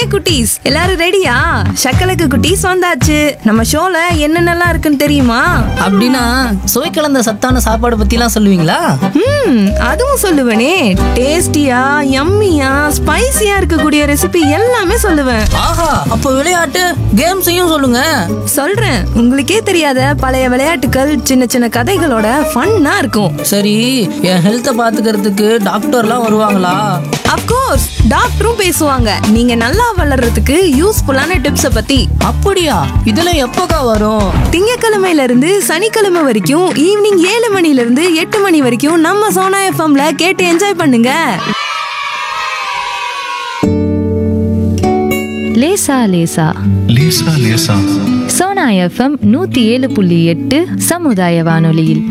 Hi குட்டீஸ், எல்லாரும் ரெடியா? சக்கலக்கு குட்டீஸ் வந்தாச்சு. நம்ம ஷோல என்னென்னலாம் இருக்குன்னு தெரியுமா? அப்படின்னா சுவை கலந்த சத்தான சாப்பாடு பத்திலாம் சொல்லுவீங்களா? அதுவும் சொல்லுவேனே. டேஸ்டியா, யம்மியா, ஸ்பைசியா இருக்கக்கூடிய ரெசிபி எல்லாமே சொல்லுவேன். ஆஹா, அப்போ விளையாட்டு கேம்ஸையும் சொல்லுங்க. சொல்றேன், உங்களுக்கே தெரியாத பழைய விளையாட்டுகள், சின்ன சின்ன கதைகளோட ஃபன்னா இருக்கும். சரி, என் ஹெல்த்தை பாத்துக்கிறதுக்கு டாக்டர்லாம் வருவாங்களா? அப்கோர்ஸ், டாக்டரும் பேசுவாங்க. நீங்க நல்லா வளர்றதுக்கு யூஸ்ஃபுல்லான டிப்ஸை பத்தி. அப்படியா? இதெல்லாம் எப்போக்கா வரும்? திங்கக்கிழமையில இருந்து சனிக்கிழமை வரைக்கும் ஈவினிங் 7 மணில இருந்து 8 மணி வரைக்கும் நம்ம சோனா எஃப்எம்ல கேட்டு என்ஜாய் பண்ணுங்க. லேசா லேசா லேசா லேசா சோனா எஃப்எம் 107.8 சமுதாய வானொலியில்.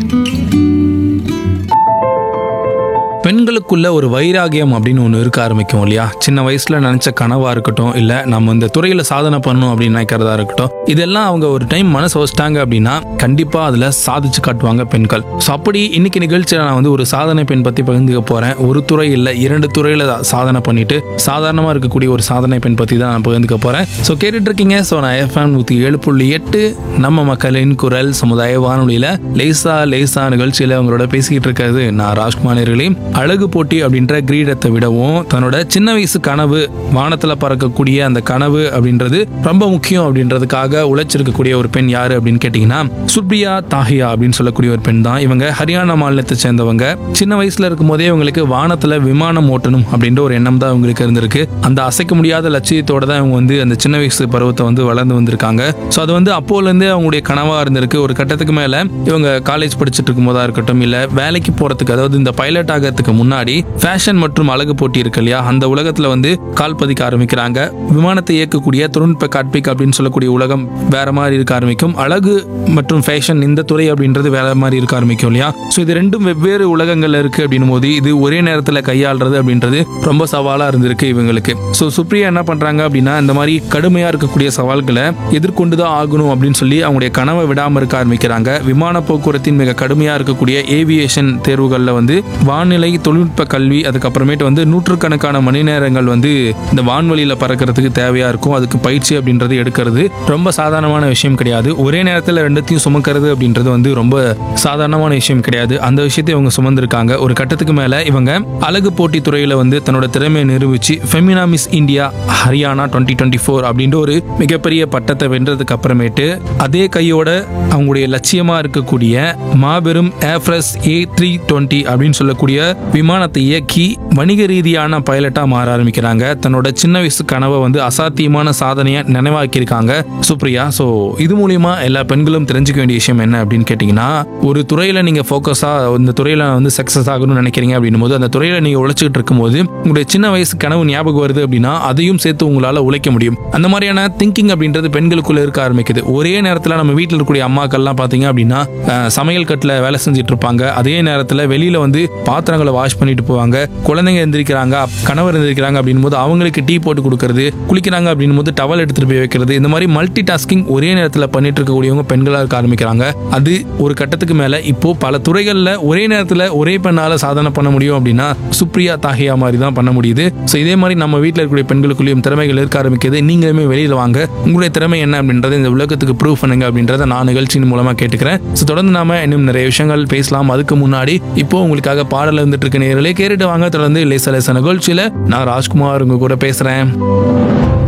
பெண்களுக்குள்ள ஒரு வைராகியம் அப்படின்னு ஒன்று இருக்க ஆரம்பிக்கும் இல்லையா? சின்ன வயசுல நினைச்ச கனவா இருக்கட்டும், இல்லை நம்ம இந்த துறையில சாதனை பண்ணணும் அப்படின்னு நினைக்கிறதா இருக்கட்டும், இதெல்லாம் அவங்க ஒரு டைம் மனசு வச்சிட்டாங்க அப்படின்னா கண்டிப்பா அதுல சாதிச்சு காட்டுவாங்க பெண்கள். ஸோ அப்படி இன்னைக்கு நிகழ்ச்சியில் நான் வந்து ஒரு சாதனை பெண் பத்தி பகிர்ந்துக்க போறேன். ஒரு துறை இல்லை, 2 துறையில சாதனை பண்ணிட்டு சாதாரணமா இருக்கக்கூடிய ஒரு சாதனை பெண் பத்தி தான் நான் பகிர்ந்துக்க போறேன். ஸோ கேட்டுட்டு இருக்கீங்க. ஸோ நான் FM 107.8 நம்ம மக்களின் குரல் சமுதாய வானொலியில லேசா லேசா நிகழ்ச்சியில அவங்களோட பேசிக்கிட்டு இருக்கிறது நான் ராஜ்குமார். அழகு போட்டி அப்படின்ற கிரீடத்தை விடவும் தன்னோட சின்ன வயசு கனவு, வானத்துல பறக்கக்கூடிய அந்த கனவு அப்படின்றது ரொம்ப முக்கியம் அப்படின்றதுக்காக உழைச்சிருக்கக்கூடிய ஒரு பெண் யாரு அப்படின்னு கேட்டீங்கன்னா சுப்ரியா தாஹியா அப்படின்னு சொல்லக்கூடிய ஒரு பெண் தான். இவங்க ஹரியானா மாநிலத்தை சேர்ந்தவங்க. சின்ன வயசுல இருக்கும் போதே இவங்களுக்கு வானத்துல விமானம் ஓட்டணும் அப்படின்ற ஒரு எண்ணம் தான் இவங்களுக்கு இருந்திருக்கு. அந்த அசைக்க முடியாத லட்சியத்தோட தான் இவங்க வந்து அந்த சின்ன வயசு பருவத்தை வந்து வளர்ந்து வந்திருக்காங்க. ஸோ அது வந்து அப்போல இருந்தே அவங்களுடைய கனவா இருந்திருக்கு. ஒரு கட்டத்துக்கு மேல இவங்க காலேஜ் படிச்சுட்டு இருக்கும் போதா இருக்கட்டும், இல்ல வேலைக்கு போறதுக்கு, அதாவது இந்த பைலட் ஆகிறதுக்கு முன்னாடி ஃபேஷன் மற்றும் அழகு போட்டி இருக்கு இல்லையா, அந்த உலகத்துல வந்து கால் பதிக்க ஆரம்பிக்கிறாங்க. விமானத்தை இயக்கக்கூடிய தொழில்நுட்ப காட்பிக் அப்படின்னு சொல்லக்கூடிய உலகம் வேற மாதிரி இருக்க ஆரம்பிக்கும். அழகு மற்றும் ஃபேஷன் இந்த துறை அப்படின்றது வேற மாதிரி இருக்க ஆரம்பிக்கும் இல்லையா? ஸோ இது ரெண்டும் வெவ்வேறு உலகங்கள்ல இருக்கு அப்படின்னும் போது இது ஒரே நேரத்தில் கையாளுறது அப்படின்றது ரொம்ப சவாலா இருந்திருக்கு இவங்களுக்கு. ஸோ சுப்ரியா என்ன பண்றாங்க அப்படின்னா, இந்த மாதிரி கடுமையா இருக்கக்கூடிய சவால்களை எதிர்கொண்டுதான் ஆகணும் அப்படின்னு சொல்லி அவங்களுடைய கனவை விடாம இருக்க ஆரம்பிக்கிறாங்க. விமான போக்குவரத்தின் மிக கடுமையா இருக்கக்கூடிய ஏவியேஷன் தேர்வுகள்ல வந்து வானிலை, தொழில்நுட்ப கல்வி, அதுக்கப்புறமேட்டு வந்து நூற்றுக்கணக்கான மணி நேரங்கள் வந்து இந்த வான்வெளியில பறக்கிறதுக்கு தேவையா இருக்கும். அதுக்கு பயிற்சி அப்படின்றது எடுக்கிறது ரொம்ப சாதாரணமான விஷயம் கிடையாது. ஒரே நேரத்தில் ரெண்டுத்தையும் சுமக்கிறது அப்படின்றது வந்து ரொம்ப சாதாரணமான விஷயம் கிடையாது. அந்த விஷயத்தை இவங்க சுமந்திருக்காங்க. ஒரு கட்டத்துக்கு மேல இவங்க அழகு போட்டி துறையில வந்து தன்னோட திறமையை நிரூபிச்சு ஃபெமினா மிஸ் இந்தியா ஹரியானா 2024 அப்படின்ற ஒரு மிகப்பெரிய பட்டத்தை வென்றதுக்கு அப்புறமேட்டு அதே கையோட அவங்களுடைய லட்சியமா இருக்கக்கூடிய மாபெரும் ஏர்ஃப்ரஸ் A320 அப்படின்னு சொல்லக்கூடிய விமானத்தை இயக்கி வணிக ரீதியான பைலட்டா மாற ஆரம்பிக்கிறாங்க. தன்னோட சின்ன வயசு கனவை வந்து அசாத்தியமான சாதனையை நினைவாக்கியிருக்காங்க சுப்ரியா. ஸோ இது மூலியமா எல்லா பெண்களும் தெரிஞ்சுக்க வேண்டிய விஷயம் என்ன அப்படின்னு கேட்டீங்கன்னா, ஒரு துறையில நீங்க ஃபோக்கஸா இந்த துறையில வந்து சக்சஸ் ஆகணும்னு நினைக்கிறீங்க அப்படின்னும் போது அந்த துறையில நீங்க உழைச்சிட்டு இருக்கும் போது உங்களுடைய சின்ன வயசு கனவு ஞாபகம் வருது அப்படின்னா அதையும் சேர்த்து உங்களால உழைக்க முடியும். அந்த மாதிரியான திங்கிங் அப்படின்றது பெண்களுக்குள்ள இருக்க ஆரம்பிக்குது. ஒரே நேரத்தில் நம்ம வீட்டில் இருக்கக்கூடிய அம்மாக்கள்லாம் பாத்தீங்க அப்படின்னா சமையல் கட்டில் வேலை செஞ்சுட்டு இருப்பாங்க. அதே நேரத்தில் வெளியில வந்து பாத்திரங்களை வாஷ் பண்ணிட்டு போவாங்க. குழந்தைங்க எந்திரிக்கிறாங்க, கணவர் எந்திரிக்கிறாங்க அப்படின் போது அவங்களுக்கு டீ போட்டு கொடுக்கறது, குளிக்கிறாங்க அப்படின் போது டவல் எடுத்துட்டு போய் வைக்கிறது, இந்த மாதிரி மல்டி டாஸ்கிங் ஒரே நேரத்தில் பண்ணிட்டு இருக்கக்கூடியவங்க பெண்களா இருக்க ஆரம்பிக்கிறாங்க. அது ஒரு கட்டத்துக்கு மேல இப்போ பல துறைகள்ல ஒரே நேரத்தில் ஒரே பெண்ணால சாதனை பண்ண முடியும் அப்படின்னா சுப்ரியா தாஹியா மாதிரி தான் பண்ண முடியுது. ஸோ இதே மாதிரி நம்ம வீட்டில் இருக்கக்கூடிய பெண்களுக்குள்ளேயும் திறமைகள் இருக்க ஆரம்பிக்கிறது. நீங்களுமே வெளியில வாங்க, உங்களுடைய திறமை என்ன அப்படின்றத இந்த உலகத்துக்கு ப்ரூவ் பண்ணுங்க அப்படின்றத நான் நிகழ்ச்சியின் மூலமா கேட்டுக்கிறேன். ஸோ தொடர்ந்து நாம இன்னும் நிறைய விஷயங்கள் பேசலாம். அதுக்கு முன்னாடி இப்போ உங்களுக்காக பாடல் வந்துட்டு இருக்க நேயர்களே கேட்டுட்டு வாங்க. தொடர்ந்து லேசா லேசா நிகழ்ச்சியில நான் ராஜ்குமார் உங்க கூட பேசுறேன்.